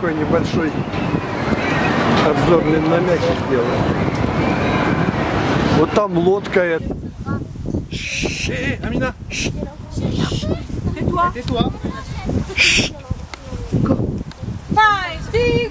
такой небольшой обзорный намекик делаем. Вот там лодка. Amina. Tais-toi. Tais-toi. 5, 6,